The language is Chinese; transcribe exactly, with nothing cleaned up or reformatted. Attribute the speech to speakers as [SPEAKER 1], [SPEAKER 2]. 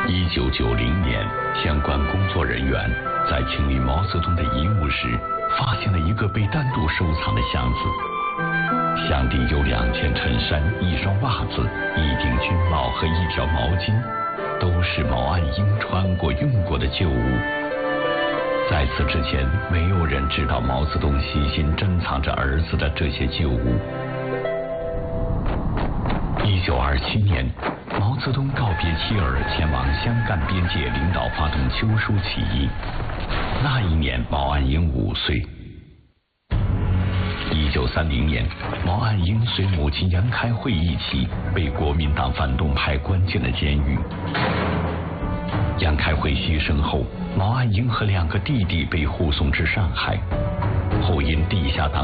[SPEAKER 1] 一九九零年，相关工作人员在清理毛泽东的遗物时，发现了一个被单独收藏的箱子。箱底有两件衬衫、一双袜子、一顶军帽和一条毛巾，都是毛岸英穿过、用过的旧物。在此之前，没有人知道毛泽东悉心珍藏着儿子的这些旧物。一九二七年，毛泽东告别妻儿，前往湘赣边界领导发动秋收起义。那一年，毛岸英五岁。一九三零年，毛岸英随母亲杨开慧一起被国民党反动派关进了监狱。杨开慧牺牲后，毛岸英和两个弟弟被护送至上海，后因地下党